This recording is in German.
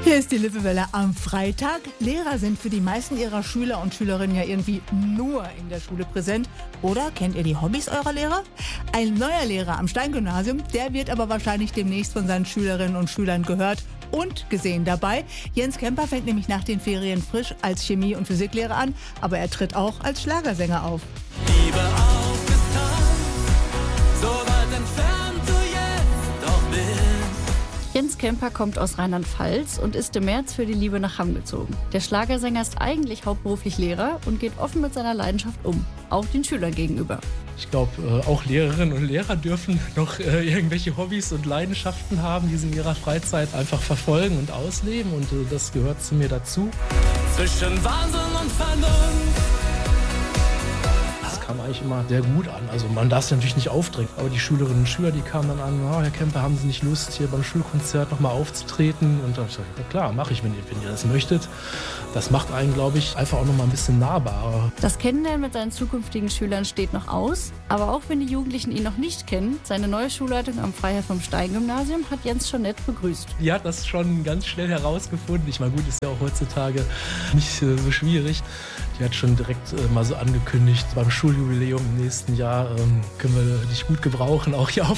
Hier ist die Lippewelle am Freitag. Lehrer sind für die meisten ihrer Schüler und Schülerinnen ja irgendwie nur in der Schule präsent. Oder kennt ihr die Hobbys eurer Lehrer? Ein neuer Lehrer am Steingymnasium, der wird aber wahrscheinlich demnächst von seinen Schülerinnen und Schülern gehört und gesehen dabei. Jens Kemper fängt nämlich nach den Ferien frisch als Chemie- und Physiklehrer an, aber er tritt auch als Schlagersänger auf. Liebe aufgetan, so weit entfernt du jetzt doch bist. Jens Kemper kommt aus Rheinland-Pfalz und ist im März für die Liebe nach Hamm gezogen. Der Schlagersänger ist eigentlich hauptberuflich Lehrer und geht offen mit seiner Leidenschaft um, auch den Schülern gegenüber. Ich glaube, auch Lehrerinnen und Lehrer dürfen noch irgendwelche Hobbys und Leidenschaften haben, die sie in ihrer Freizeit einfach verfolgen und ausleben. Und das gehört zu mir dazu. Zwischen Wahnsinn und Vernunft. Das kam eigentlich immer sehr gut an. Also man darf es natürlich nicht aufdrängen. Aber die Schülerinnen und Schüler, die kamen dann an, Herr Kemper, haben Sie nicht Lust, hier beim Schulkonzert nochmal aufzutreten? Und dann habe ich gesagt, ja klar, mache ich, wenn ihr das möchtet. Das macht einen, glaube ich, einfach auch nochmal ein bisschen nahbarer. Das Kennenlernen mit seinen zukünftigen Schülern steht noch aus. Aber auch wenn die Jugendlichen ihn noch nicht kennen, seine neue Schulleitung am Freiherr vom Stein-Gymnasium hat Jens schon nett begrüßt. Die hat das schon ganz schnell herausgefunden. Ich meine, gut, ist ja auch heutzutage nicht so schwierig. Die hat schon direkt mal so angekündigt, beim Schuljubiläum im nächsten Jahr können wir dich gut gebrauchen, auch hier auf